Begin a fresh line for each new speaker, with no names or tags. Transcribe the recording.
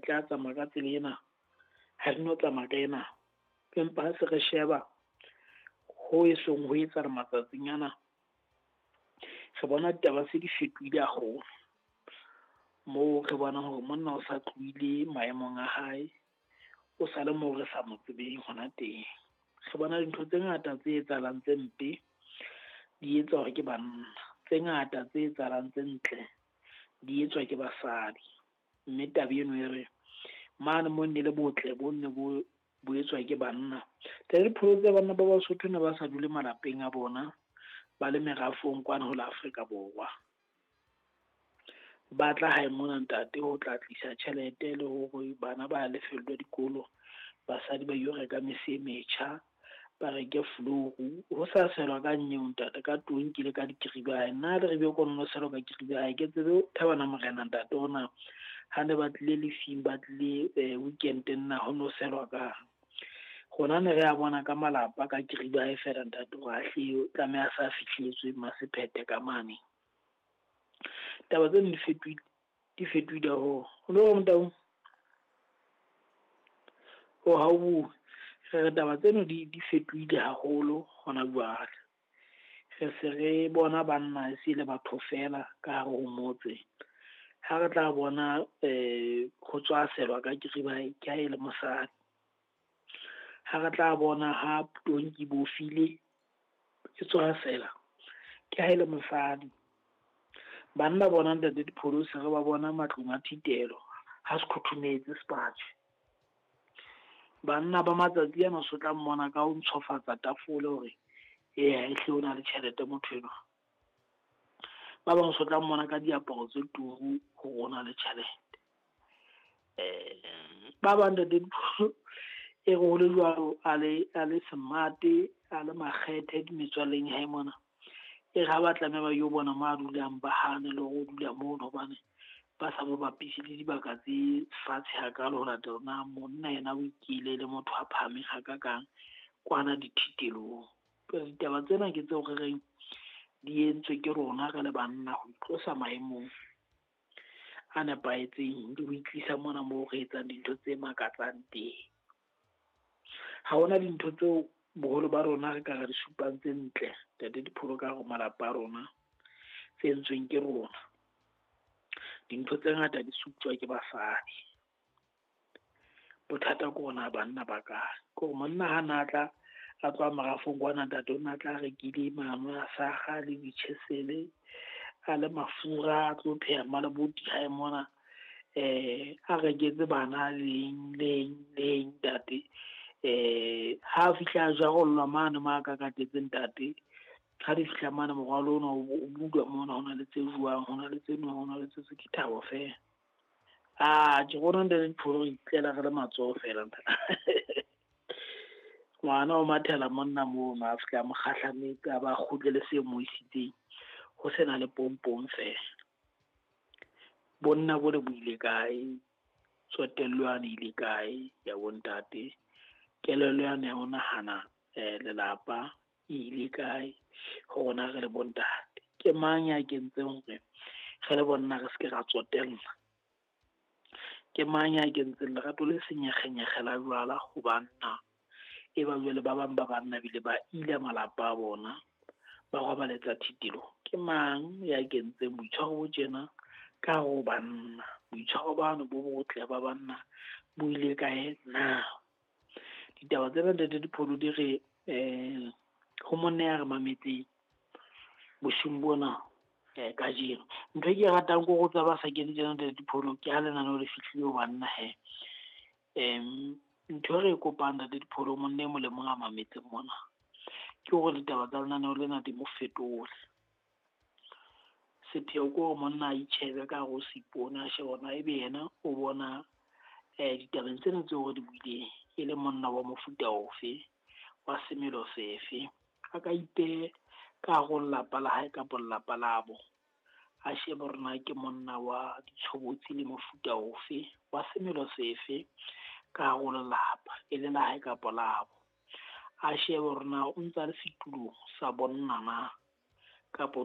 tla tsamaya ka tsela ena ha re no tsamaya ka ena empa ha se re sheba ho esong ho etsa re matsatsing ana re bona ditaba se di fetohile haholo moo re bona hore monna o sa tlohile maemong a hae o sa le moo re sa mo tsebeng hona teng re bona dintho tse ngata tse etsahalang tse mpe di etswa hore ke banna tse ngata tse etsahalang tse ntle di etswa ke basadi mme taba eno e re mane mo ne le botle bo ne bo etswa ke banna tse dipholo tse banna ba Basotho ne ba sa dule malapeng a bona ba le merafong kwana ho la Afrika Borwa ba tla hae mona ntate ho tla tlisa tjhelete le hore bana ba lefellwe dikolo basadi ba yo reka mese e metjha ba reke flouru ho sa selwa ka nyeo ntate ka tlung ke le ka dikiriba nna le re be ko nno selwa ka dikiriba ke tsebe thabana morena ntate ona ha ne ba tlile lefing ba tlile weekend nna ho no selwa ka gona ne re a bona ka malapa ka kiriba e fela ntate wa hle tlameha sa fihletswe masephethe ka mane taba tse di fetohile ho lo motao o ha o re taba tseno di fetohile haholo hona jwale re se re bona banna e se le batho fela ka hare ho motse ha re tla bona go tswa selwa ka kiriba ke ha ile mosadi ha re tla bona ha tonki bo file ke tswa sela ke ha ile mosadi banna bona ntate dipholo se re ba bona matlong a thitelo ha se khuthumetse sepatjhe banna ba matsatsi ana so tla mmona ka ho ntshofatsa tafole hore ha e hle o na le tjhelete motho eno ba bang so tla mmona ka diaparo tse turu ho rona le tjhelete ba bang ntate dipholo e go le jwalo a le smart a le makgethe di metswaleng ha mona e ga ba tla me ba yo bona ma dulang ba hane le go dula mo hobane ba sa mo bapisi le dibaka tse fatshe ha ka le ho latela na monna yena o ikile le motho a phame ga ka kang kwana dithitelong ditaba tsena ke tseo re reng di entswe ke rona ka le banna ho tlosa maemong a nepaetseng di ho itlisa mona mo re etsang dintho tse makatsang teng ha ona dintho tseo boholo ba rona re ka re di supang tse ntle tete dipholo ka go malapa a rona tse entsweng ke rona dintho tse ngata di suptswa ke basadi bothata ko ona banna ba ka ko monna ha natla a tswa marafong kwana ntate o natla rekile mano a saga le ditjhesele a le mafura a tlo pheha malaboti ha mona a reketse bana leng tate ha fihla ja go lla mane ma ka katetseng tate ha di fihla mane mogwalo ona o budwa mona hona le tse juang hona le tse no hona le tse ke thabo fe ke gona ntle le pholo itlela re le matsoho fela ngwana o mathela monna mo Afrika mo kgahlame ka ba khutlele se mo isitseng ho sena le pompong fela bonna bo le buile kae tsotellwane ile kae ya bontate kelelo ya ne o nahana lelapa ile kae hona re le bontate ke mang ya kentseng hore re le bonna re se ke ra tsotella ke mang ya kentseng lerato le senyekgenyegela jwala ho banna e ba jwale ba bang ba banna bile ba ile malapa a bona ba robaletsa thitelo ke mang ya kentseng boitshwaro bo tjena ka ho banna boitshwaro bano bo botle ba banna bo ile kae na ditaba tsena tse dipholo di re ho monna ya re mametse boshimo bona ka jeno ntho e ke ratang go tsa ba sa kene tsena tse dipholo ke ha lenaneo le fihlile ho banna ntho re kopang tsa dipholo monna mo le mo a mametseng mona ke gore ditaba tsa lenaneo lena di mo fetole sepheo ko monna a itshebe ka go sipona she bona e be yena o bona ditabeng tsena tseo di buile e le monna wa mofuta ofe wa semelo sefe a ka ipe ka go lapa la hae ka bollapa labo a shebe rona ke monna wa ditshobotsi le mofuta ofe wa semelo sefe ka go lelapa e le la hae ka polabo a shebe rona o ntse le setulong sa bonna na ka